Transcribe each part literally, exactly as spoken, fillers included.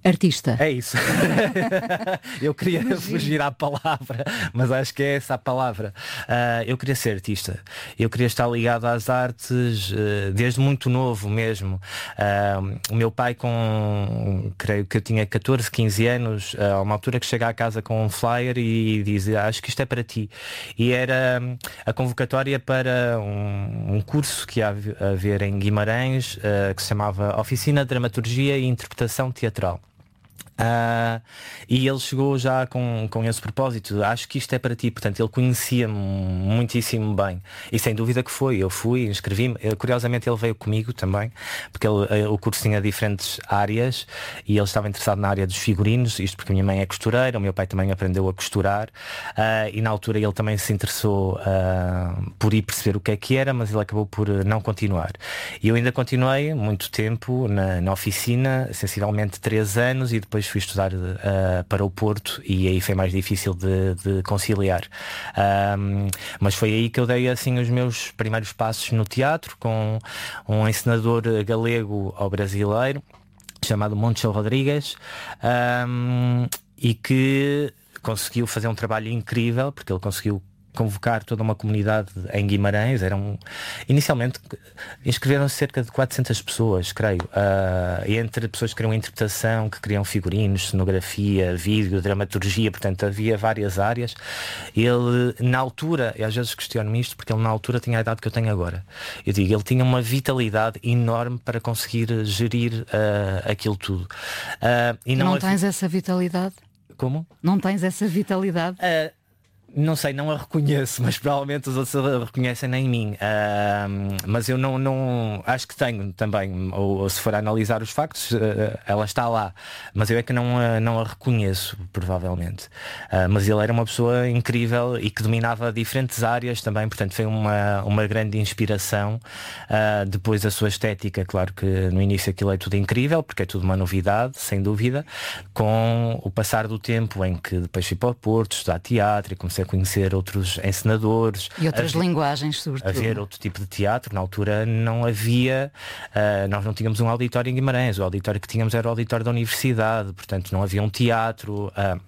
Artista. É isso. Eu queria Imagina. fugir à palavra, mas acho que é essa a palavra. Uh, eu queria ser artista. Eu queria estar ligado às artes uh, desde muito novo mesmo. Uh, o meu pai, com creio que eu tinha catorze, quinze anos, uh, a uma altura que chega à casa com um flyer e diz: acho que isto é para ti. E era um, a convocatória para um, um curso que ia haver em Guimarães, uh, que se chamava Oficina de Dramaturgia e Interpretação Teatral. Uh, e ele chegou já com, com esse propósito: acho que isto é para ti. Portanto, ele conhecia-me muitíssimo bem e sem dúvida que foi. Eu fui, inscrevi-me. Eu, curiosamente ele veio comigo também, porque ele, o curso tinha diferentes áreas e ele estava interessado na área dos figurinos. Isto porque a minha mãe é costureira, o meu pai também aprendeu a costurar, uh, e na altura ele também se interessou uh, por ir perceber o que é que era, mas ele acabou por não continuar. E eu ainda continuei muito tempo na, na oficina, sensivelmente três anos, e depois fui estudar uh, para o Porto, e aí foi mais difícil de, de conciliar. Um, mas foi aí que eu dei assim os meus primeiros passos no teatro, com um encenador galego ao brasileiro chamado Moncho Rodrigues, um, e que conseguiu fazer um trabalho incrível, porque ele conseguiu convocar toda uma comunidade em Guimarães. Eram, inicialmente inscreveram-se cerca de quatrocentas pessoas, creio, uh, entre pessoas que queriam interpretação, que queriam figurinos, cenografia, vídeo, dramaturgia. Portanto, havia várias áreas. Ele, na altura, e às vezes questiono-me isto, porque ele na altura tinha a idade que eu tenho agora. Eu digo, ele tinha uma vitalidade enorme para conseguir gerir uh, aquilo tudo. Uh, e não não tens havia... essa vitalidade? Como? Não tens essa vitalidade? Uh, Não sei, não a reconheço, mas provavelmente os outros a reconhecem em mim. Uh, mas eu não, não acho que tenho também, ou, ou se for a analisar os factos, uh, ela está lá. Mas eu é que não a, não a reconheço, provavelmente. Uh, mas ele era uma pessoa incrível e que dominava diferentes áreas também, portanto foi uma, uma grande inspiração. Uh, depois a sua estética, claro que no início aquilo é tudo incrível, porque é tudo uma novidade, sem dúvida. Com o passar do tempo em que depois fui para o Porto, estudar teatro e comecei a conhecer outros encenadores e outras a, linguagens, sobretudo. A ver outro tipo de teatro. Na altura não havia, uh, nós não tínhamos um auditório em Guimarães. O auditório que tínhamos era o auditório da universidade, portanto não havia um teatro. Uh,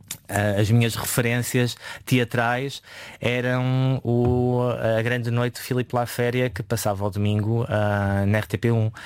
Uh, as minhas referências teatrais eram o, a grande noite de Filipe Laféria, que passava ao domingo uh, na R T P um, uh,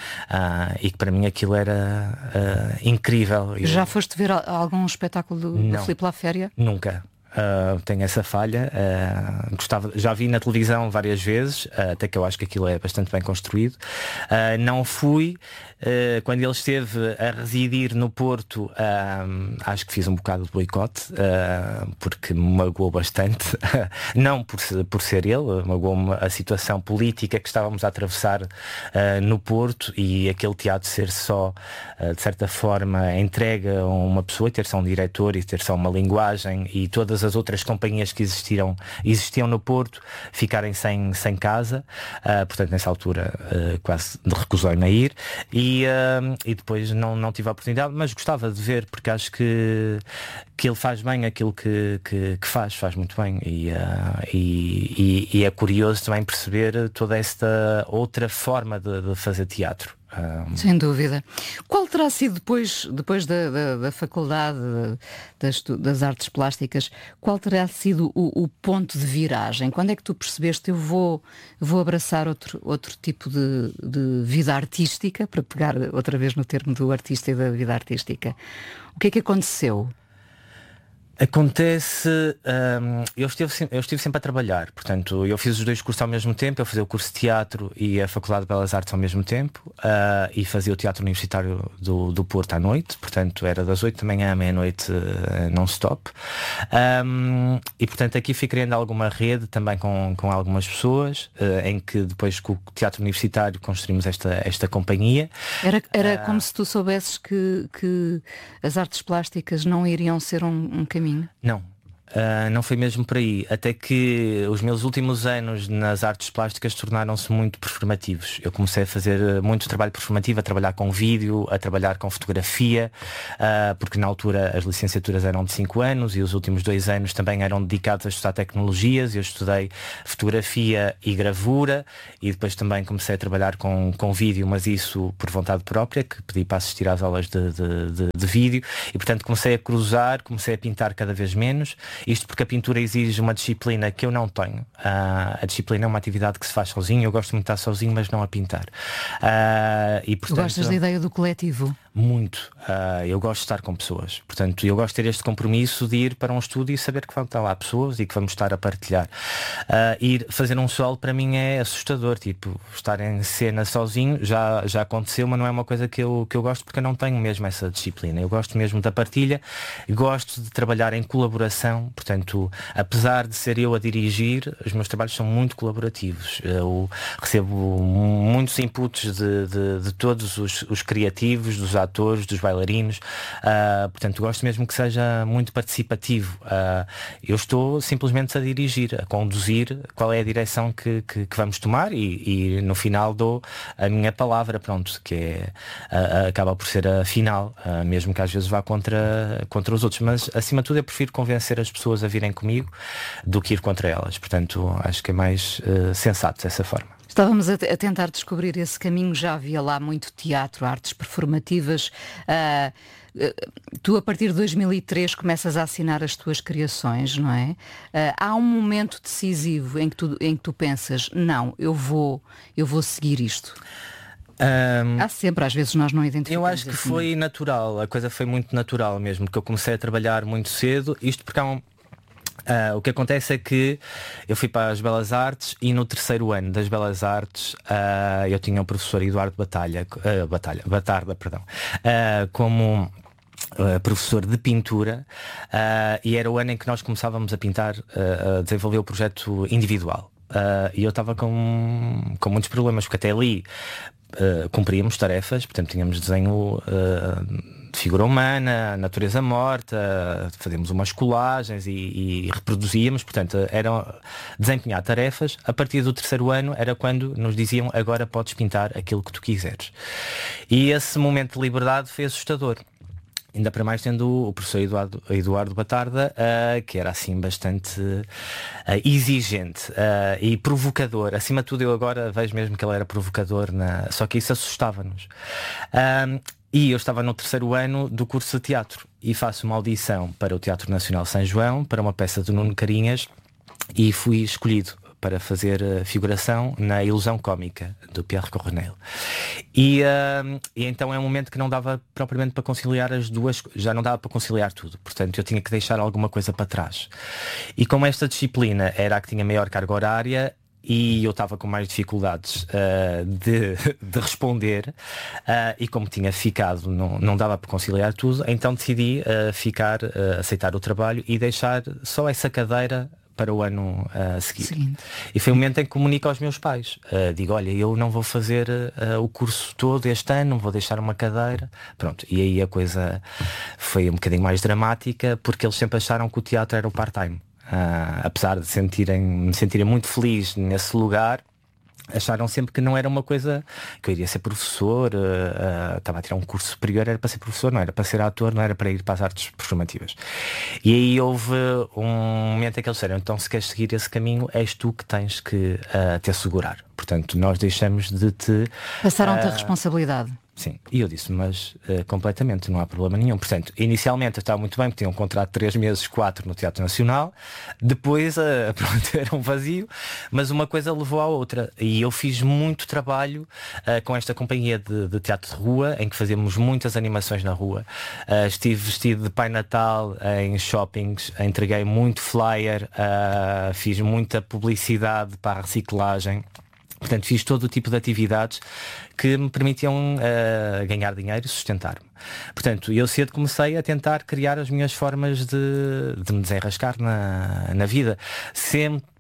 e que para mim aquilo era uh, incrível. Já Eu... foste ver algum espetáculo do, do Filipe Laféria? Nunca. Uh, tenho essa falha. Uh, gostava, já vi na televisão várias vezes, uh, até que eu acho que aquilo é bastante bem construído. Uh, não fui. Uh, quando ele esteve a residir no Porto, uh, acho que fiz um bocado de boicote, uh, porque me magoou bastante. Não por, por ser ele, magoou-me a situação política que estávamos a atravessar uh, no Porto, e aquele teatro ser só, uh, de certa forma, entregue a uma pessoa, e ter só um diretor e ter só uma linguagem, e todas as outras companhias que existiram, existiam no Porto ficarem sem, sem casa. Uh, portanto, nessa altura uh, quase recusei-me a ir, e E, uh, e depois não, não tive a oportunidade, mas gostava de ver, porque acho que, que ele faz bem aquilo que, que, que faz, faz muito bem, e, uh, e, e, e é curioso também perceber toda esta outra forma de, de fazer teatro. Um... Sem dúvida. Qual terá sido depois, depois da, da, da faculdade das, das artes plásticas, qual terá sido o, o ponto de viragem? Quando é que tu percebeste, eu vou, vou abraçar outro, outro tipo de, de vida artística, para pegar outra vez no termo do artista e da vida artística? O que é que aconteceu? Acontece, um, eu, estive, eu estive sempre a trabalhar, portanto eu fiz os dois cursos ao mesmo tempo. Eu fazia o curso de teatro e a Faculdade de Belas Artes ao mesmo tempo, uh, e fazia o Teatro Universitário do, do Porto à noite, portanto era das oito da manhã à meia-noite, uh, non-stop, um, e portanto aqui fui criando alguma rede também com, com algumas pessoas, uh, em que depois com o Teatro Universitário construímos esta, esta companhia. Era, era uh, como se tu soubesses que, que as artes plásticas não iriam ser um, um caminho? Não. uh, não foi mesmo por aí. Até que os meus últimos anos nas artes plásticas tornaram-se muito performativos. Eu comecei a fazer muito trabalho performativo, a trabalhar com vídeo, a trabalhar com fotografia, uh, porque na altura as licenciaturas eram de cinco anos e os últimos dois anos também eram dedicados a estudar tecnologias. Eu estudei fotografia e gravura e depois também comecei a trabalhar com, com vídeo, mas isso por vontade própria, que pedi para assistir às aulas de, de, de, de vídeo, e portanto comecei a cruzar, comecei a pintar cada vez menos, isto porque a pintura exige uma disciplina que eu não tenho. Uh, a disciplina é uma atividade que se faz sozinho, eu gosto muito de estar sozinho, mas não a pintar. Uh, e, portanto, tu gostas da ideia do coletivo? Muito. Uh, eu gosto de estar com pessoas. Portanto, eu gosto de ter este compromisso de ir para um estúdio e saber que vão estar lá pessoas e que vamos estar a partilhar. Uh, ir fazer um solo para mim é assustador. Tipo, estar em cena sozinho já, já aconteceu, mas não é uma coisa que eu, que eu gosto, porque eu não tenho mesmo essa disciplina. Eu gosto mesmo da partilha, gosto de trabalhar em colaboração. Portanto, apesar de ser eu a dirigir, os meus trabalhos são muito colaborativos. Eu recebo muitos inputs de, de, de todos os, os criativos, dos atores, dos bailarinos, uh, portanto gosto mesmo que seja muito participativo. Uh, eu estou simplesmente a dirigir, a conduzir qual é a direção que, que, que vamos tomar e, e no final dou a minha palavra, pronto, que é, uh, acaba por ser a final, uh, mesmo que às vezes vá contra, contra os outros, mas acima de tudo eu prefiro convencer as pessoas a virem comigo do que ir contra elas, portanto acho que é mais uh, sensato dessa forma. Estávamos a, a tentar descobrir esse caminho, já havia lá muito teatro, artes performativas. Uh, uh, tu, a partir de dois mil e três, começas a assinar as tuas criações, não é? Uh, há um momento decisivo em que, tu, em que tu pensas, não, eu vou, eu vou seguir isto. Um, Há sempre, às vezes nós não identificamos. Eu acho que foi momento. natural, a coisa foi muito natural mesmo, porque eu comecei a trabalhar muito cedo, isto porque há um... Uh, o que acontece é que eu fui para as Belas Artes e no terceiro ano das Belas Artes uh, eu tinha o professor Eduardo Batalha, uh, Batalha Batarda, perdão, uh, como uh, professor de pintura, uh, e era o ano em que nós começávamos a pintar, uh, a desenvolver o projeto individual. Uh, e eu estava com, com muitos problemas, porque até ali uh, cumpríamos tarefas, portanto tínhamos desenho uh, de figura humana, natureza morta, fazíamos umas colagens e, e reproduzíamos, portanto era desempenhar tarefas. A partir do terceiro ano era quando nos diziam, agora podes pintar aquilo que tu quiseres. E esse momento de liberdade foi assustador. Ainda para mais tendo o professor Eduardo, Eduardo Batarda, uh, que era assim bastante uh, exigente uh, e provocador. Acima de tudo eu agora vejo mesmo que ele era provocador, na... só que isso assustava-nos. Uh, E eu estava no terceiro ano do curso de teatro e faço uma audição para o Teatro Nacional São João, para uma peça do Nuno Carinhas, e fui escolhido para fazer a figuração na Ilusão Cómica do Pierre Corneille. E, uh, e então é um momento que não dava propriamente para conciliar as duas, já não dava para conciliar tudo, portanto eu tinha que deixar alguma coisa para trás. E como esta disciplina era a que tinha maior carga horária, e eu estava com mais dificuldades uh, de, de responder, uh, e como tinha ficado, não, não dava para conciliar tudo, então decidi uh, ficar, uh, aceitar o trabalho e deixar só essa cadeira para o ano uh, seguinte. Seguinte. E foi o momento em que comunico aos meus pais. Uh, digo, olha, eu não vou fazer uh, o curso todo este ano, vou deixar uma cadeira. Pronto, e aí a coisa foi um bocadinho mais dramática, porque eles sempre acharam que o teatro era o part-time. Uh, apesar de sentirem, me sentirem muito feliz nesse lugar, acharam sempre que não era uma coisa que eu iria ser professor, uh, uh, estava a tirar um curso superior, era para ser professor, não era para ser ator, não era para ir para as artes performativas. E aí houve um momento em que eles disseram, então se queres seguir esse caminho, és tu que tens que uh, te assegurar. Portanto, nós deixamos de te... Passaram-te uh, a responsabilidade. Sim, e eu disse, mas uh, completamente, não há problema nenhum. Portanto, inicialmente eu estava muito bem, porque tinha um contrato de três meses, quatro no Teatro Nacional. Depois, uh, pronto, era um vazio, mas uma coisa levou à outra. E eu fiz muito trabalho uh, com esta companhia de, de teatro de rua, em que fazíamos muitas animações na rua. Uh, estive vestido de Pai Natal em shoppings, entreguei muito flyer, uh, fiz muita publicidade para a reciclagem. Portanto, fiz todo o tipo de atividades que me permitiam uh, ganhar dinheiro e sustentar-me. Portanto, eu cedo comecei a tentar criar as minhas formas de, de me desenrascar na, na vida. Sempre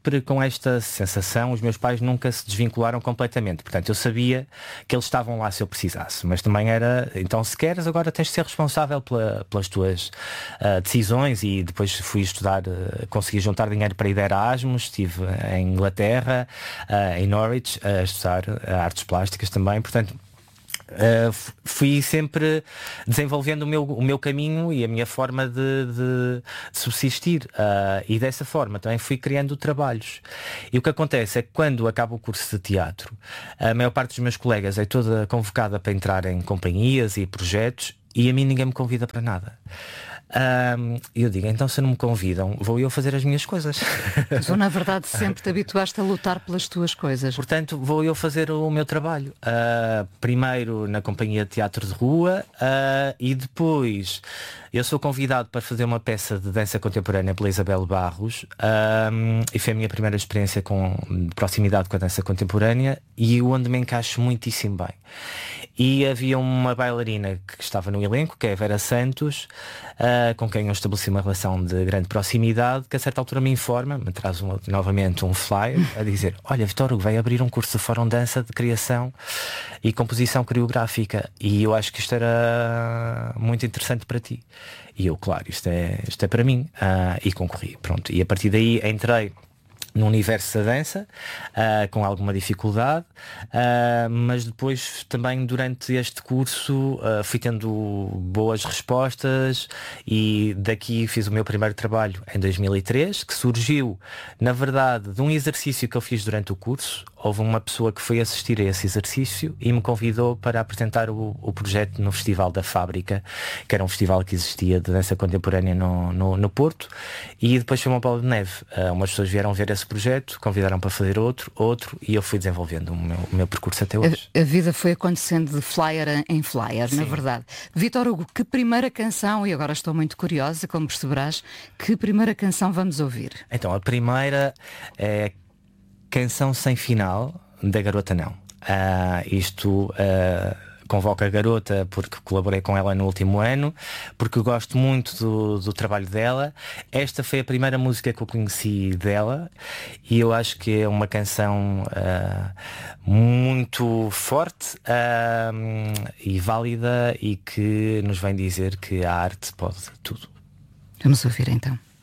sempre com esta sensação, os meus pais nunca se desvincularam completamente. Portanto, eu sabia que eles estavam lá se eu precisasse, mas também era, então se queres, agora tens de ser responsável pela, pelas tuas uh, decisões. E depois fui estudar, uh, consegui juntar dinheiro para ir de Erasmus, estive em Inglaterra, uh, em Norwich, a estudar uh, artes plásticas também, portanto Uh, fui sempre desenvolvendo o meu, o meu caminho e a minha forma de, de subsistir, uh, e dessa forma também fui criando trabalhos. E o que acontece é que quando acaba o curso de teatro, a maior parte dos meus colegas é toda convocada para entrar em companhias e projetos, e a mim ninguém me convida para nada. E um, eu digo, então se não me convidam, vou eu fazer as minhas coisas. Tu, na verdade, sempre te habituaste a lutar pelas tuas coisas. Portanto, vou eu fazer o meu trabalho. Uh, primeiro na companhia de teatro de rua, uh, e depois eu sou convidado para fazer uma peça de dança contemporânea pela Isabel Barros, um, e foi a minha primeira experiência com de proximidade com a dança contemporânea, e onde me encaixo muitíssimo bem. E havia uma bailarina que estava no elenco, que é a Vera Santos, uh, com quem eu estabeleci uma relação de grande proximidade, que a certa altura me informa, me traz um, novamente um flyer a dizer: olha, Vítor Hugo vai abrir um curso de fórum dança de criação e composição coreográfica, e eu acho que isto era muito interessante para ti. E eu, claro, isto é, isto é para mim, uh, e concorri, pronto. E a partir daí entrei no universo da dança, uh, com alguma dificuldade, uh, mas depois também durante este curso uh, fui tendo boas respostas, e daqui fiz o meu primeiro trabalho em dois mil e três, que surgiu, na verdade, de um exercício que eu fiz durante o curso. Houve uma pessoa que foi assistir a esse exercício e me convidou para apresentar o, o projeto no Festival da Fábrica, que era um festival que existia de dança contemporânea no, no, no Porto, e depois foi uma bola de neve. Uh, umas pessoas vieram ver esse projeto, convidaram para fazer outro, outro, e eu fui desenvolvendo o meu, o meu percurso até hoje. A, a vida foi acontecendo de flyer em flyer, Sim. na verdade. Vítor Hugo, que primeira canção, e agora estou muito curiosa, como perceberás, que primeira canção vamos ouvir? Então, a primeira é Canção Sem Final, da Garota Não. Uh, isto uh, convoca a garota porque colaborei com ela no último ano, porque gosto muito do, do trabalho dela. Esta foi a primeira música que eu conheci dela, e eu acho que é uma canção uh, muito forte uh, e válida, e que nos vem dizer que a arte pode tudo. Vamos ouvir então.